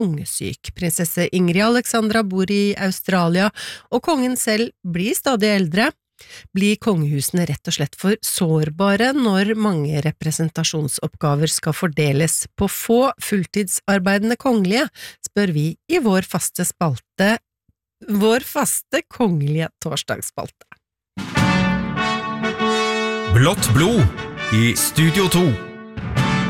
ungesyk. Prinsesse Ingrid Alexandra bor i Australia, og kongen selv blir stadig eldre. Blir kongehusene rett og slett for sårbare når mange representasjonsoppgaver skal fordeles på få fulltidsarbeidende kongelige, spør vi i vår faste kongelige torsdagsspalte. Blått blod i Studio 2.